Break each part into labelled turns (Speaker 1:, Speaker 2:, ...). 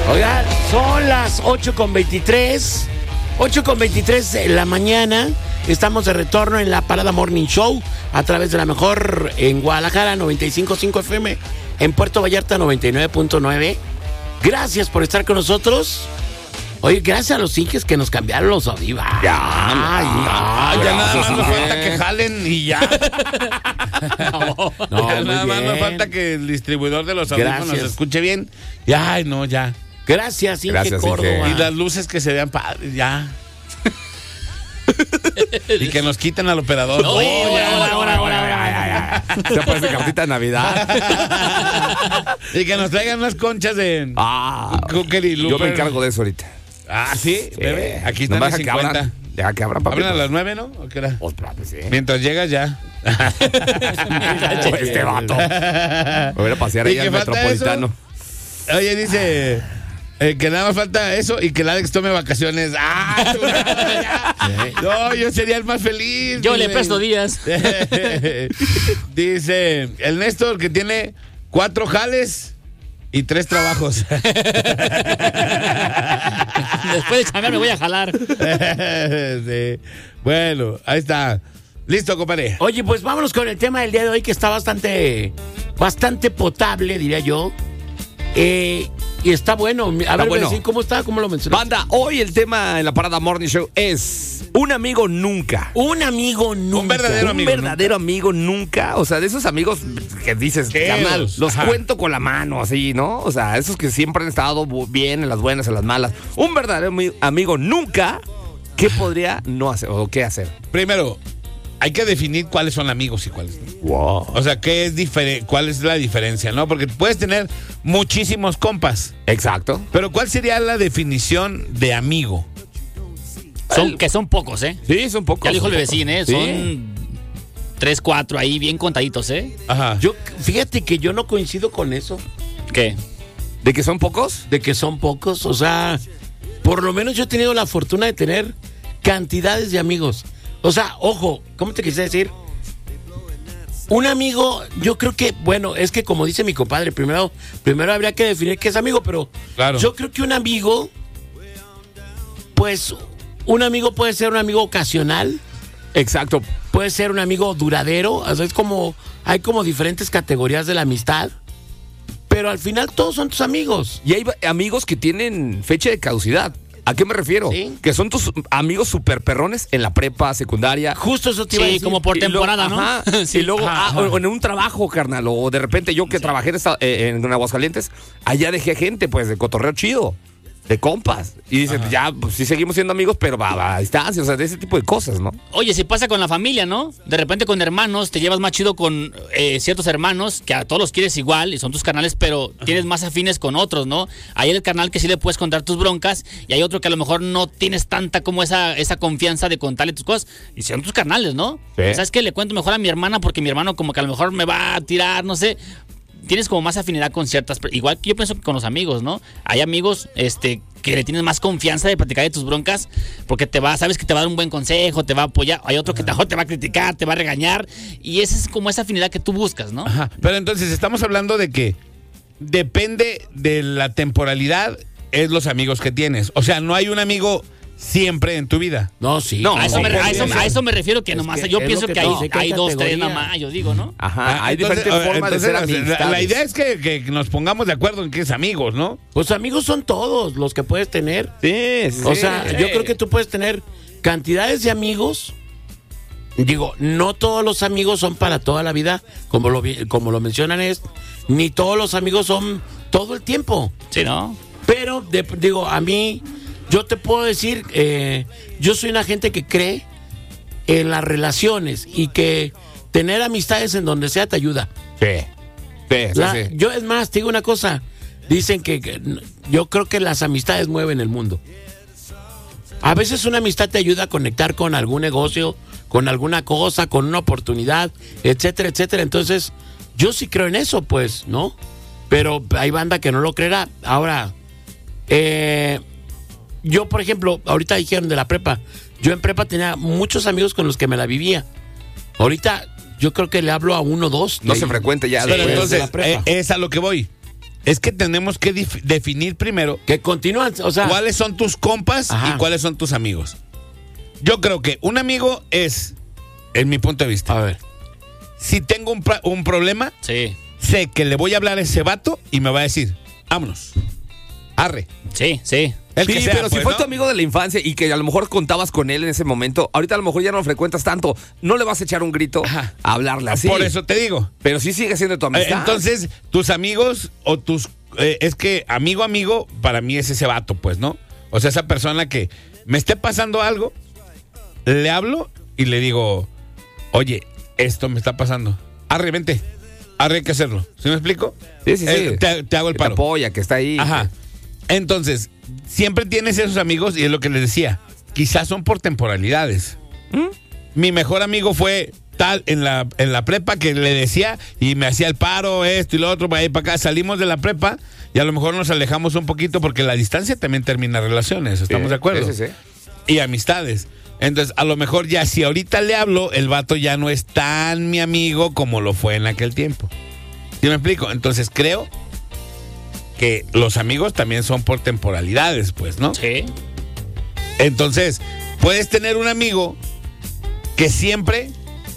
Speaker 1: Oigan, son las 8:23. 8:23 de la mañana. Estamos de retorno en la Parada Morning Show a través de la mejor en Guadalajara, 95.5 FM, en Puerto Vallarta, 99.9. Gracias por estar con nosotros. Oye, gracias a los Inges que nos cambiaron los audífonos.
Speaker 2: Ya nada más nos falta que jalen y ya. Ya nada más nos falta que el distribuidor de los audífonos nos escuche bien. Ya, ya.
Speaker 1: Gracias, Inge Córdoba.
Speaker 2: Y las luces que se vean padres, ya. Y que nos quiten al operador.
Speaker 1: No, ahora.
Speaker 3: Se parece cartita de Navidad.
Speaker 2: Y que nos traigan unas conchas de Cooker y Looper.
Speaker 3: Yo me encargo de eso ahorita.
Speaker 2: ¿Sí? Bebé. Aquí están las 50.
Speaker 3: Deja que abran, papito.
Speaker 2: ¿Abren a las 9, no? ¿O qué hora?
Speaker 3: Sí.
Speaker 2: Mientras llegas ya.
Speaker 3: Este vato. Me voy a pasear ahí al Metropolitano.
Speaker 2: Eso? Oye, dice... que nada más falta eso y que el Alex tome vacaciones. No, yo sería el más feliz.
Speaker 4: Yo le presto días.
Speaker 2: Dice el Néstor que tiene 4 jales y 3 trabajos.
Speaker 4: Después de chambear me voy a jalar.
Speaker 2: Sí. Bueno, ahí está. Listo, compadre.
Speaker 1: Oye, pues vámonos con el tema del día de hoy, que está bastante potable, diría yo. Y está bueno. A ver, bueno. ¿Cómo está? ¿Cómo lo mencionaste?
Speaker 3: Banda, hoy el tema en la Parada Morning Show es un amigo nunca.
Speaker 1: Un amigo nunca.
Speaker 2: Un verdadero
Speaker 3: amigo nunca. O sea, de esos amigos que dices, carnal, los cuento con la mano, así, ¿no? O sea, esos que siempre han estado bien en las buenas, en las malas. Un verdadero amigo nunca. ¿Qué podría no hacer o qué hacer?
Speaker 2: Primero, hay que definir cuáles son amigos y cuáles no.
Speaker 3: Wow.
Speaker 2: O sea, ¿cuál es la diferencia, no? Porque puedes tener muchísimos compas.
Speaker 3: Exacto.
Speaker 2: Pero ¿cuál sería la definición de amigo?
Speaker 4: Que son pocos, ¿eh?
Speaker 3: Sí, son pocos.
Speaker 4: Ya dijo el vecino, ¿eh?
Speaker 3: Sí.
Speaker 4: Son 3, 4 ahí bien contaditos, ¿eh?
Speaker 2: Ajá.
Speaker 1: Fíjate que yo no coincido con eso.
Speaker 4: ¿Qué?
Speaker 3: ¿De que son pocos?
Speaker 1: De que son pocos. O sea, por lo menos yo he tenido la fortuna de tener cantidades de amigos. O sea, ojo, ¿cómo te quise decir? Un amigo, yo creo que, bueno, es que como dice mi compadre, primero habría que definir qué es amigo, pero
Speaker 2: claro. Yo
Speaker 1: creo que un amigo, pues, un amigo puede ser un amigo ocasional.
Speaker 3: Exacto.
Speaker 1: Puede ser un amigo duradero. O sea, hay como diferentes categorías de la amistad, pero al final todos son tus amigos.
Speaker 3: Y hay amigos que tienen fecha de caducidad. ¿A qué me refiero?
Speaker 1: ¿Sí?
Speaker 3: Que son tus amigos super perrones en la prepa, secundaria.
Speaker 1: Justo eso te iba a decir.
Speaker 4: Sí, como por temporada, ¿no?
Speaker 3: Ajá, sí. Y luego, o en un trabajo, carnal, o de repente yo que trabajé en Aguascalientes, allá dejé gente, pues, de cotorreo chido, de compas. Y dices, ya, pues sí seguimos siendo amigos, pero va a distancia, o sea, de ese tipo de cosas, ¿no?
Speaker 4: Oye, si pasa con la familia, ¿no? De repente con hermanos, te llevas más chido con ciertos hermanos, que a todos los quieres igual, y son tus carnales, pero tienes más afines con otros, ¿no? Hay el carnal que sí le puedes contar tus broncas, y hay otro que a lo mejor no tienes tanta como esa confianza de contarle tus cosas, y son tus carnales, ¿no?
Speaker 3: Sí.
Speaker 4: ¿Sabes qué? Le cuento mejor a mi hermana, porque mi hermano como que a lo mejor me va a tirar, no sé. Tienes como más afinidad con ciertas... Igual que yo pienso que con los amigos, ¿no? Hay amigos que le tienes más confianza de platicar de tus broncas porque sabes que te va a dar un buen consejo, te va a apoyar. Hay otro que te va a criticar, te va a regañar. Y esa es como esa afinidad que tú buscas, ¿no?
Speaker 2: Ajá. Pero entonces estamos hablando de que depende de la temporalidad es los amigos que tienes. O sea, no hay un amigo... siempre en tu vida.
Speaker 1: No, sí.
Speaker 4: No, a eso me refiero que nomás. Yo pienso que hay 2, 3 nada más, yo digo, ¿no?
Speaker 3: Ajá, hay diferentes formas de ser amistades.
Speaker 2: La idea es que nos pongamos de acuerdo en que es amigos, ¿no?
Speaker 1: Pues amigos son todos los que puedes tener.
Speaker 3: Sí.
Speaker 1: O sea, yo creo que tú puedes tener cantidades de amigos. Digo, no todos los amigos son para toda la vida, como lo mencionan ni todos los amigos son todo el tiempo.
Speaker 4: Sí, ¿no?
Speaker 1: Pero, digo, a mí... Yo te puedo decir, yo soy una gente que cree en las relaciones y que tener amistades en donde sea te ayuda.
Speaker 3: Sí.
Speaker 1: Yo, es más, te digo una cosa. Dicen que yo creo que las amistades mueven el mundo. A veces una amistad te ayuda a conectar con algún negocio, con alguna cosa, con una oportunidad, etcétera, etcétera. Entonces, yo sí creo en eso, pues, ¿no? Pero hay banda que no lo creerá. Ahora, yo, por ejemplo, ahorita dijeron de la prepa. Yo en prepa tenía muchos amigos con los que me la vivía. Ahorita yo creo que le hablo a 1 o 2.
Speaker 3: No se frecuente ya.
Speaker 2: Pero entonces, es a lo que voy. es que tenemos que definir primero
Speaker 1: Que continúan, o sea.
Speaker 2: cuáles son tus compas
Speaker 1: Ajá.
Speaker 2: y cuáles son tus amigos. Yo creo que un amigo es, en mi punto de vista,
Speaker 1: A ver.
Speaker 2: si tengo un problema,
Speaker 4: Sí,
Speaker 2: sé que le voy a hablar a ese vato y me va a decir, vámonos, arre.
Speaker 4: sí, sí.
Speaker 2: El
Speaker 3: Sí,
Speaker 2: que sea,
Speaker 3: pero si
Speaker 2: pues,
Speaker 3: fue
Speaker 2: ¿no?
Speaker 3: tu amigo de la infancia y que a lo mejor contabas con él en ese momento, ahorita a lo mejor ya no lo frecuentas tanto, no le vas a echar un grito
Speaker 2: Ajá.
Speaker 3: a hablarle así.
Speaker 2: Por eso te digo.
Speaker 3: Pero sí sigue siendo tu amistad.
Speaker 2: Entonces, tus amigos o tus... es que amigo, para mí es ese vato, pues, ¿no? O sea, esa persona que me esté pasando algo, le hablo y le digo, oye, esto me está pasando. Arre, vente. Arre, hay que hacerlo. ¿Sí me explico?
Speaker 3: Sí, sí, sí.
Speaker 2: Te hago el
Speaker 3: que te
Speaker 2: paro.
Speaker 3: apoya, que está ahí.
Speaker 2: Ajá. Entonces, siempre tienes esos amigos y es lo que les decía. Quizás son por temporalidades. Mi mejor amigo fue tal en la prepa que le decía y me hacía el paro, esto y lo otro, para ahí para acá. Salimos de la prepa y a lo mejor nos alejamos un poquito porque la distancia también termina relaciones. ¿Estamos de acuerdo?
Speaker 3: Sí, sí, sí.
Speaker 2: Y amistades. Entonces, a lo mejor ya si ahorita le hablo, el vato ya no es tan mi amigo como lo fue en aquel tiempo. ¿Sí me explico? Entonces, creo que los amigos también son por temporalidades, pues, ¿no?
Speaker 4: Sí.
Speaker 2: Entonces, puedes tener un amigo que siempre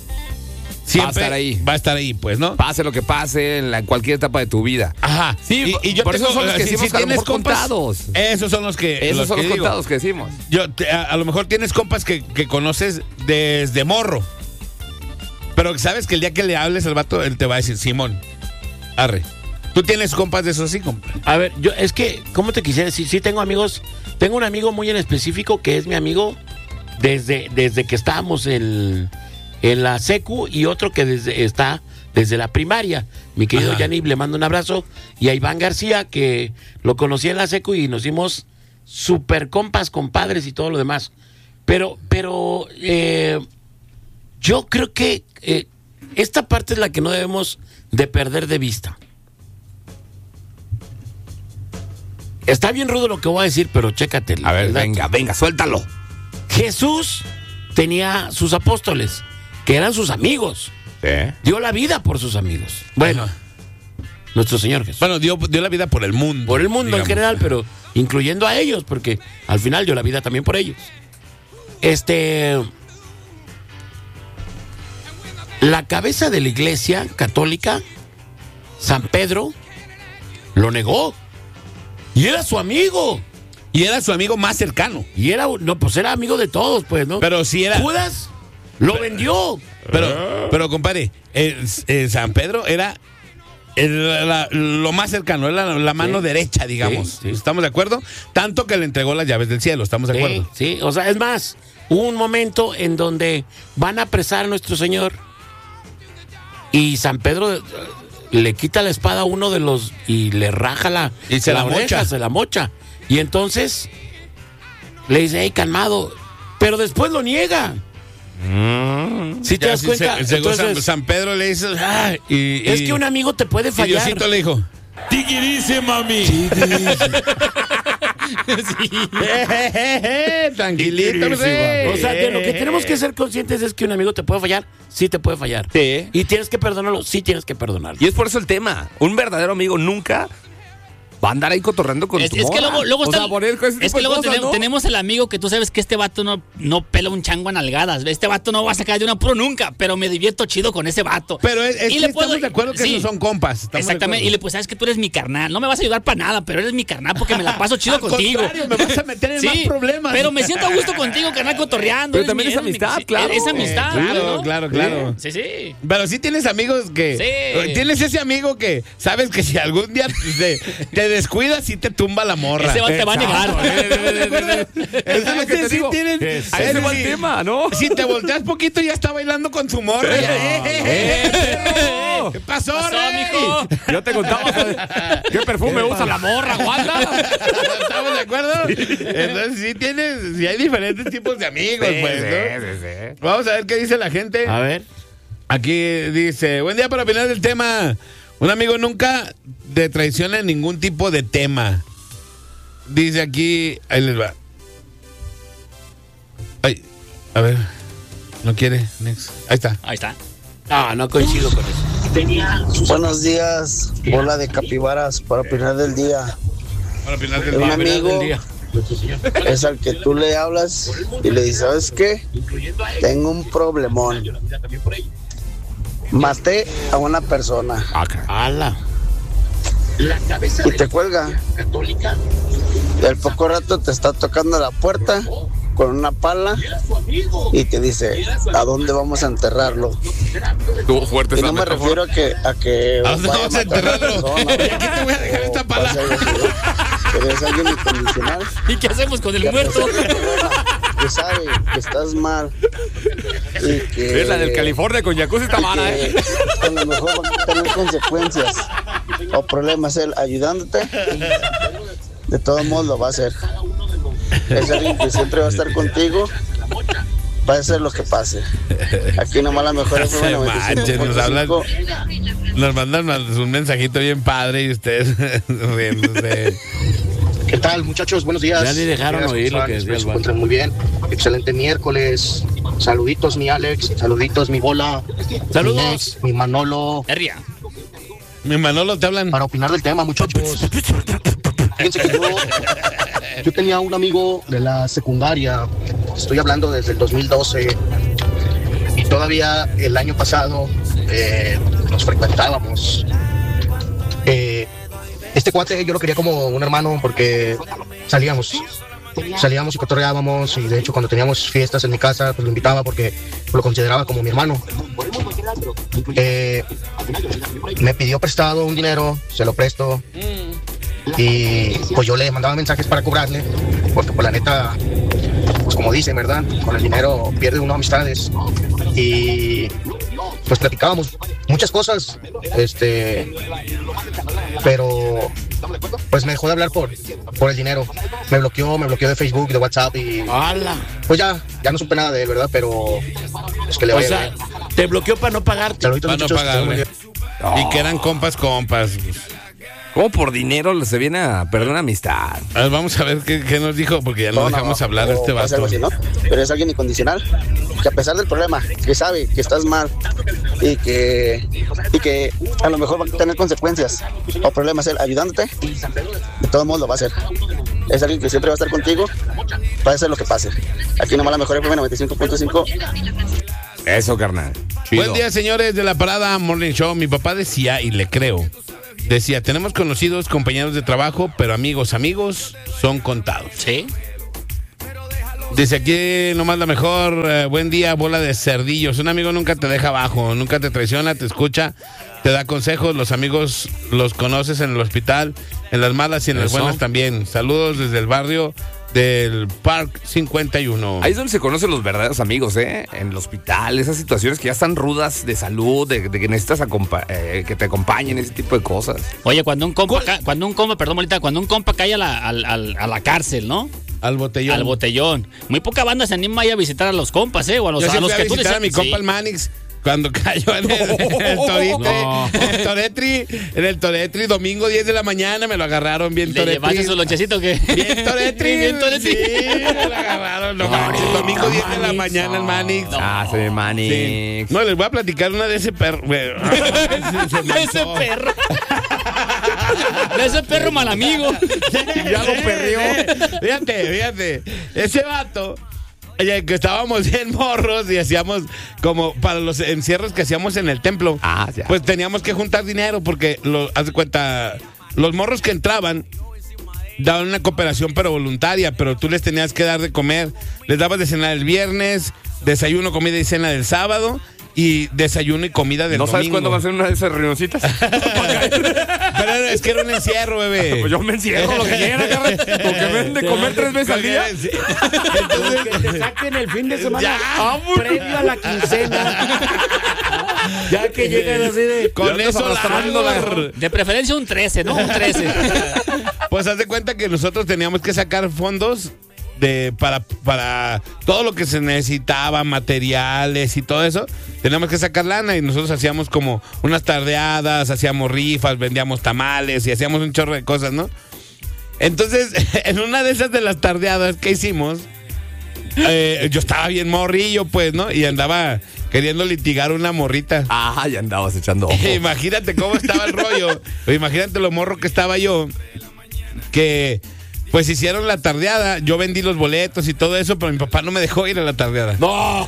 Speaker 3: Va a estar ahí.
Speaker 2: pues, ¿no?
Speaker 3: Pase lo que pase en cualquier etapa de tu vida.
Speaker 2: Ajá.
Speaker 3: Sí,
Speaker 2: y yo
Speaker 3: por eso son los que decimos que a lo mejor
Speaker 2: compas,
Speaker 3: contados.
Speaker 2: Esos son los que
Speaker 3: Esos son los
Speaker 2: digo.
Speaker 3: contados que decimos.
Speaker 2: A lo mejor tienes compas que conoces desde morro. Pero sabes que el día que le hables al vato, él te va a decir, Simón, arre. ¿Tú tienes compas de esos sí, compa?
Speaker 1: A ver, yo es que, ¿cómo te quisiera decir? Sí, tengo amigos. Tengo un amigo muy en específico que es mi amigo desde que estábamos en la secu y otro que está desde la primaria. Mi querido
Speaker 2: Ajá.
Speaker 1: Yanib, le mando un abrazo. Y a Iván García, que lo conocí en la secu y nos hicimos super compas, compadres y todo lo demás. Pero yo creo que esta parte es la que no debemos de perder de vista. Está bien rudo lo que voy a decir, pero chécate.
Speaker 3: A ver,
Speaker 1: ¿verdad?
Speaker 3: venga, suéltalo.
Speaker 1: Jesús tenía sus apóstoles, que eran sus amigos. Dio la vida por sus amigos. Bueno,
Speaker 2: Ajá.
Speaker 1: nuestro Señor Jesús.
Speaker 2: Bueno, dio la vida por el mundo.
Speaker 1: Por el mundo
Speaker 2: digamos.
Speaker 1: en general, pero incluyendo a ellos, porque al final dio la vida también por ellos. La cabeza de la iglesia católica, San Pedro, lo negó. Y era su amigo.
Speaker 2: Y era su amigo más cercano.
Speaker 1: Y era amigo de todos, pues, ¿no?
Speaker 2: Pero sí era.
Speaker 1: Judas lo vendió.
Speaker 2: Pero compadre, San Pedro era lo más cercano, era la mano derecha, digamos.
Speaker 1: Sí, sí.
Speaker 2: ¿Estamos de acuerdo? Tanto que le entregó las llaves del cielo, ¿estamos de acuerdo?
Speaker 1: Sí, o sea, es más, hubo un momento en donde van a apresar a nuestro Señor y San Pedro le quita la espada a uno de los y le raja
Speaker 2: Y se la
Speaker 1: oreja,
Speaker 2: mocha.
Speaker 1: se la mocha. Y entonces le dice, hey, calmado, pero después lo niega. ¿Sí te
Speaker 2: Ya,
Speaker 1: das
Speaker 2: sí,
Speaker 1: cuenta?
Speaker 2: llegó
Speaker 1: Entonces,
Speaker 2: San Pedro le dice,
Speaker 1: es que un amigo te puede
Speaker 2: y
Speaker 1: fallar.
Speaker 2: Diosito le dijo,
Speaker 5: Tiquirice, mami.
Speaker 2: tranquilito, hombre.
Speaker 1: O sea, de lo que tenemos que ser conscientes es que un amigo te puede fallar, sí te puede fallar.
Speaker 3: Sí.
Speaker 1: Y tienes que perdonarlo, sí tienes que perdonarlo.
Speaker 3: Y es por eso el tema. Un verdadero amigo nunca va a andar ahí cotorreando con tu
Speaker 4: Es que
Speaker 3: morra.
Speaker 4: luego
Speaker 3: O
Speaker 4: está.
Speaker 3: sea, poner ese
Speaker 4: Es
Speaker 3: tipo
Speaker 4: que
Speaker 3: de
Speaker 4: luego
Speaker 3: cosas, ¿no?
Speaker 4: tenemos el amigo que tú sabes que este vato no pela un chango a nalgadas. Este vato no va a sacar de una puro nunca, pero me divierto chido con ese vato.
Speaker 2: Pero es
Speaker 4: Y
Speaker 2: que
Speaker 4: le
Speaker 2: estamos de acuerdo que
Speaker 4: sí,
Speaker 2: esos son compas. estamos de
Speaker 4: Exactamente.
Speaker 2: acuerdo.
Speaker 4: Y le pues sabes que tú eres mi carnal. No me vas a ayudar para nada, pero eres mi carnal porque me la paso chido
Speaker 2: Al
Speaker 4: contigo.
Speaker 2: contrario, me vas a meter en más problemas.
Speaker 4: Pero me siento a gusto contigo, carnal, cotorreando.
Speaker 3: Pero
Speaker 4: Eres
Speaker 3: también
Speaker 4: mi-
Speaker 3: es
Speaker 4: eres mi-
Speaker 3: amistad,
Speaker 4: sí,
Speaker 3: claro.
Speaker 4: Es amistad.
Speaker 2: Claro,
Speaker 4: ¿no?
Speaker 2: claro.
Speaker 4: Sí, sí.
Speaker 2: Pero sí tienes amigos que...
Speaker 4: Sí.
Speaker 2: Tienes ese amigo que sabes que si algún día te descuidas, sí te tumba la morra.
Speaker 4: Ese vato te va a negar.
Speaker 3: Eso es lo que te
Speaker 2: Sí
Speaker 3: digo.
Speaker 2: tienen-
Speaker 3: A ese va el
Speaker 2: sí.
Speaker 3: tema, ¿no?
Speaker 2: Si te volteas poquito, ya está bailando con su morra.
Speaker 3: perro!
Speaker 2: ¿Qué pasó,
Speaker 4: Pasó,
Speaker 2: rey?
Speaker 4: mijo.
Speaker 3: Yo te contaba qué perfume usa la morra, Wanda.
Speaker 2: ¿Estamos de acuerdo? Entonces sí hay diferentes tipos de amigos, pues, ¿no?
Speaker 3: sí.
Speaker 2: Vamos a ver qué dice la gente.
Speaker 1: A ver.
Speaker 2: Aquí dice, buen día para opinar del tema. Un amigo nunca te traiciona en ningún tipo de tema. Dice aquí, ahí les va. Ay, a ver, no quiere, next. Ahí está.
Speaker 4: Ahí está.
Speaker 1: No coincido con eso.
Speaker 6: Buenos días, bola de capibaras para opinar del día.
Speaker 2: Para opinar del
Speaker 6: Un
Speaker 2: día.
Speaker 6: amigo es al que tú le hablas y le dices, ¿sabes qué? Tengo un problemón. Maté a una persona.
Speaker 1: ¡Hala!
Speaker 6: Y te cuelga. Y al poco rato te está tocando la puerta con una pala y te dice, ¿a dónde vamos a enterrarlo?
Speaker 3: Estuvo fuerte
Speaker 6: Y
Speaker 3: esa
Speaker 6: no me
Speaker 3: metáfora.
Speaker 6: refiero a que
Speaker 2: ¿A dónde
Speaker 6: vaya
Speaker 2: vamos a
Speaker 6: matar a una
Speaker 2: enterrarlo?
Speaker 6: persona,
Speaker 2: ¿Y aquí te voy a dejar esta
Speaker 6: o
Speaker 2: pala?
Speaker 6: pase algo así, ¿no? Pero es alguien incondicional.
Speaker 4: ¿Y qué hacemos con el
Speaker 6: Que a
Speaker 4: muerto?
Speaker 6: pesar del problema, que sabe que estás mal y que
Speaker 3: Es la del California con jacuzzi está mala,
Speaker 6: que a lo mejor va a tener consecuencias o problemas él ayudándote, de todos modos lo va a hacer. Es alguien que siempre va a estar contigo, pase lo que pase. Aquí nomás la mejor
Speaker 2: No
Speaker 6: es
Speaker 2: se manchen, nos hablan,
Speaker 6: 95.5.
Speaker 2: nos mandan un mensajito bien padre y ustedes riéndose.
Speaker 7: ¿Qué tal, muchachos? Buenos días.
Speaker 1: Ya ni dejaron
Speaker 7: ¿Cómo
Speaker 1: oír lo
Speaker 7: están?
Speaker 1: que decía
Speaker 7: Espero
Speaker 1: el
Speaker 7: se
Speaker 1: vato.
Speaker 7: encuentren muy bien. Excelente miércoles. Saluditos, mi Alex. Saluditos, mi Bola.
Speaker 1: Saludos.
Speaker 7: Mi Nex, mi Manolo.
Speaker 4: Herria.
Speaker 2: Mi Manolo, te hablan.
Speaker 7: Para opinar del tema, muchachos. Fíjense que yo tenía un amigo de la secundaria. Estoy hablando desde el 2012. Y todavía el año pasado nos frecuentábamos. Este cuate yo lo quería como un hermano porque salíamos y cotorreábamos, y de hecho cuando teníamos fiestas en mi casa pues lo invitaba porque lo consideraba como mi hermano. Me pidió prestado un dinero, se lo presto y pues yo le mandaba mensajes para cobrarle porque pues la neta, pues como dicen, ¿verdad? Con el dinero pierde uno amistades y pues platicábamos muchas cosas, pero pues me dejó de hablar por el dinero. Me bloqueó de Facebook, de WhatsApp y
Speaker 1: ¡Hala!
Speaker 7: pues ya no supe nada de él, ¿verdad? Pero es que le
Speaker 1: O
Speaker 7: vaya
Speaker 1: sea,
Speaker 7: bien.
Speaker 1: te bloqueó para no pagarte.
Speaker 7: Saluditos,
Speaker 2: Para no
Speaker 7: muchachos, que estén muy
Speaker 2: pagarle.
Speaker 7: bien.
Speaker 2: Y que eran compas.
Speaker 3: ¿Cómo por dinero se viene a perder una amistad?
Speaker 2: A ver, vamos a ver qué nos dijo, porque ya no dejamos hablar a
Speaker 6: o
Speaker 2: este
Speaker 6: pase
Speaker 2: vato.
Speaker 6: algo así, ¿no? Pero es alguien incondicional, que a pesar del problema, que sabe que estás mal y que a lo mejor va a tener consecuencias o problemas él ayudándote, de todos modos lo va a hacer. Es alguien que siempre va a estar contigo, pase lo que pase. Aquí nomás la mejor FM 95.5.
Speaker 3: Eso, carnal. Chido.
Speaker 2: Buen día, señores de la Parada Morning Show. Mi papá decía, y le creo, decía, tenemos conocidos, compañeros de trabajo, pero amigos son contados.
Speaker 4: ¿Sí?
Speaker 2: Dice aquí nomás la mejor, buen día, bola de cerdillos. Un amigo nunca te deja abajo, nunca te traiciona, te escucha, te da consejos. Los amigos los conoces en el hospital, en las malas y en las
Speaker 3: Eso.
Speaker 2: buenas también. Saludos desde el barrio del Park 51.
Speaker 3: Ahí es donde se conocen los verdaderos amigos, ¿eh? En el hospital, esas situaciones que ya están rudas de salud, de que necesitas que te acompañen, ese tipo de cosas.
Speaker 4: Oye, cuando un compa, perdón, Molita, cuando un compa cae a la cárcel, ¿no?
Speaker 2: Al botellón.
Speaker 4: Al botellón. Muy poca banda se anima a ir a visitar a los compas, ¿eh? O a los,
Speaker 2: Yo
Speaker 4: a
Speaker 2: sí
Speaker 4: los
Speaker 2: fui a
Speaker 4: que tú
Speaker 2: visitar a mi
Speaker 4: decías-
Speaker 2: compa
Speaker 4: sí.
Speaker 2: el Manix cuando cayó en el Toretri, domingo 10 de la mañana, me lo agarraron bien
Speaker 4: ¿Le
Speaker 2: Toretri.
Speaker 4: llevaste su lonchecito que
Speaker 2: Bien Toretri.
Speaker 4: Bien Toretri.
Speaker 2: Sí, me lo agarraron. No manches, domingo 10 de la mañana el Manix.
Speaker 3: Ah, se ve
Speaker 2: Sí.
Speaker 3: Manix.
Speaker 2: No, les voy a platicar una de ese perro.
Speaker 4: De ese perro. De ese perro mal amigo.
Speaker 2: Ya lo perrió. Fíjate. Ese vato, oye, que estábamos bien morros y hacíamos como para los encierros que hacíamos en el templo.
Speaker 3: Ah, ya.
Speaker 2: Pues teníamos que juntar dinero porque, haz de cuenta, los morros que entraban daban una cooperación pero voluntaria, pero tú les tenías que dar de comer. Les dabas de cenar el viernes, desayuno, comida y cena del sábado y desayuno y comida del
Speaker 3: ¿No
Speaker 2: domingo.
Speaker 3: sabes cuándo va a ser una de esas reunioncitas?
Speaker 2: Pero es que era un encierro, bebé.
Speaker 3: Pues yo me encierro lo que quiera, carnal. Lo que me den de comer 3 veces al día.
Speaker 2: Sí.
Speaker 1: Que te saquen el fin de semana
Speaker 2: Ya,
Speaker 1: previo a la quincena. Ya que llegan así de...
Speaker 2: Con
Speaker 3: Ya estás
Speaker 2: eso
Speaker 3: arrastrando
Speaker 2: la...
Speaker 4: De preferencia un 13, ¿no? Un 13.
Speaker 2: Pues haz de cuenta que nosotros teníamos que sacar fondos para todo lo que se necesitaba, materiales y todo eso. Teníamos que sacar lana y nosotros hacíamos como unas tardeadas, hacíamos rifas, vendíamos tamales y hacíamos un chorro de cosas, ¿no? Entonces, en una de esas de las tardeadas que hicimos, yo estaba bien morrillo, pues, ¿no? Y andaba queriendo litigar una morrita.
Speaker 3: Ah, ya andabas echando ojo.
Speaker 2: Imagínate cómo estaba el rollo. Imagínate lo morro que estaba yo. Que pues hicieron la tardeada. Yo vendí los boletos y todo eso, pero mi papá no me dejó ir a la tardeada.
Speaker 1: No.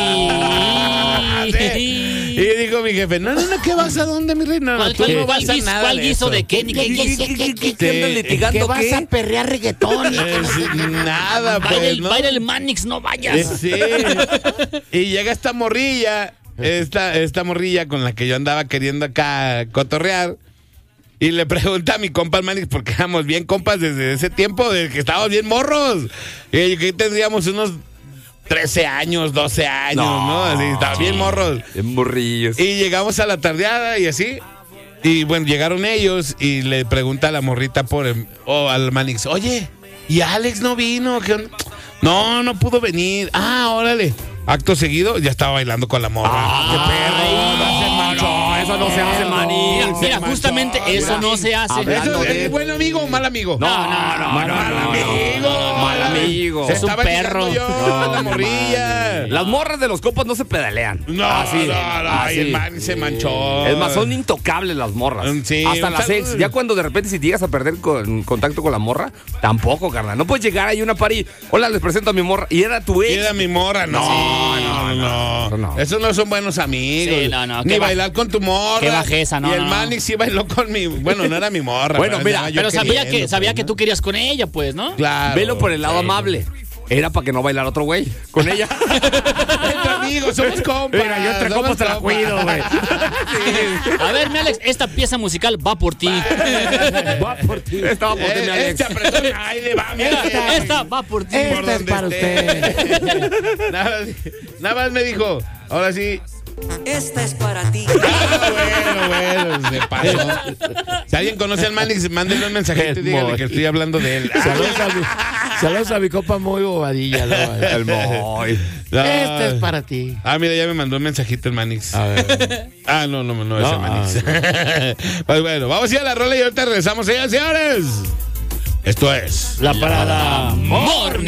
Speaker 2: Y dijo mi jefe, no, ¿qué vas a dónde, mi reina?
Speaker 4: ¿Cuál guiso de qué?
Speaker 3: ¿Qué andan litigando?
Speaker 1: ¿Qué vas a perrear reggaetón?
Speaker 2: Nada, pues, ¿no?
Speaker 4: Baila el Manix, no vayas.
Speaker 2: Sí. Y llega esta morrilla, esta morrilla con la que yo andaba queriendo acá cotorrear. Y le pregunta a mi compa el Manix, porque éramos bien compas desde ese tiempo, desde que estábamos bien morros. Y que tendríamos unos 13 años, 12 años, ¿no? Así, estaba bien morros.
Speaker 3: En morrillos.
Speaker 2: Y llegamos a la tardeada y así. Y bueno, llegaron ellos y le pregunta a la morrita al Manix, oye, ¿y Alex no vino? ¿Qué onda? No pudo venir. Ah, órale. Acto seguido, ya estaba bailando con la morra.
Speaker 3: ¡Qué perro! Eso no se hace, maní.
Speaker 4: Mira, justamente eso no se hace.
Speaker 2: ¿Eso es buen amigo o mal amigo?
Speaker 3: No,
Speaker 2: mal amigo.
Speaker 4: Es un perro.
Speaker 2: La morrilla.
Speaker 3: Las morras de los compas no se pedalean.
Speaker 2: No, y el man se manchó.
Speaker 3: Es más, son intocables las morras.
Speaker 2: Sí,
Speaker 3: hasta las ex. Ya cuando de repente si te llegas a perder contacto con la morra, tampoco, carnal. No puedes llegar ahí a una party. Hola, les presento a mi morra. Y era tu ex.
Speaker 2: Era mi morra, no. Esos no son buenos amigos.
Speaker 4: Sí,
Speaker 2: Ni bailar con tu morra.
Speaker 4: Qué bajeza, no.
Speaker 2: Y el Manix sí bailó con mi. Bueno, no era mi morra.
Speaker 3: Bueno, mira,
Speaker 4: pero sabía que tú querías con ella, pues, ¿no?
Speaker 2: Claro.
Speaker 3: Velo por el lado amable. Era para que no bailara otro güey con ella.
Speaker 2: Entre amigos, somos compas.
Speaker 3: Mira, yo entre compas te la cuido, güey.
Speaker 4: A ver, mi Alex, esta pieza musical va por ti.
Speaker 3: Va por ti. Esta va por ti, mi Alex.
Speaker 4: Esta va por ti.
Speaker 1: Esta es para usted.
Speaker 2: Nada más me dijo, ahora sí.
Speaker 8: Esta es para ti.
Speaker 2: Bueno, se pasó. Si alguien conoce al Manix, mándenle un mensajito y díganle que estoy hablando de él.
Speaker 1: Saludos a mi copa muy bobadilla.
Speaker 3: El Moy.
Speaker 1: Esta es para ti.
Speaker 2: Mira, ya me mandó un mensajito el Manix.
Speaker 1: A ver.
Speaker 2: No, es el Manix. Pues bueno, vamos a ir a la rola y ahorita regresamos, señores. Esto es
Speaker 1: La Parada
Speaker 4: Morning